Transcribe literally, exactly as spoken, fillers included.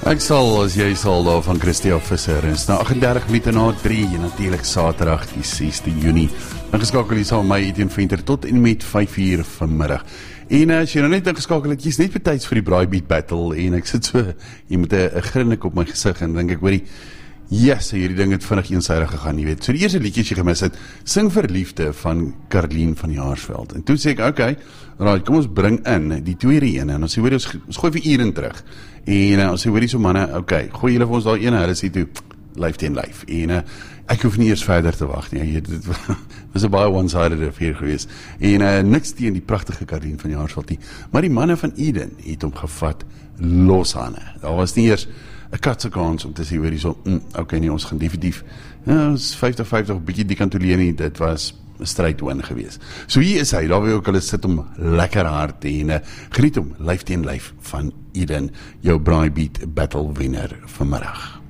Ek sal, as jy sal, daar van Christie Visser, is nou agt en dertig minute na drie, en natuurlijk Saterdag die sesde Junie, ingeskakel jy saam my Etienne Venter tot en met vyf uur vanmiddag. En as jy nou net ingeskakel het, jy is net betyds vir die Braaibeat Battle, en ek sit so, jy met een grinnik op my gesig, en denk ek, hoorie, yes, hierdie ding het vinnig eensydig gegaan, jy weet. So die eerste liedjies jy gemis het, Sing vir Liefde van Karleen van Jaarsveld. En toe sê ek, oké, okay, right, kom ons bring in die tweede ene, en ons sê, hoor, ons, ons gooi vir uren terug. En uh, ons sê, hoor die so manne, oké, okay, gooi julle vir ons daar ene, hulle sê toe, life ten life. En uh, ek hoef nie eers verder te wacht nie, dit was een baie one-sided affair geweest. En uh, niks teen die prachtige Karleen van Jaarsveld nie, maar die manne van Eden het hom gevat, loshane. Daar was nie eers een katse kans om te sê, hoor die so, mm, oké, okay, nee, ons gaan definitief, ja, ons vyftig vyftig, bykie die kant toeleer nie, dit was een strijd-win gewees. So hier is hy, daar wil ook hulle sit om lekker hard, en uh, geniet om, life ten life van Eden, jou Braaibeat Battle winner vanmiddag.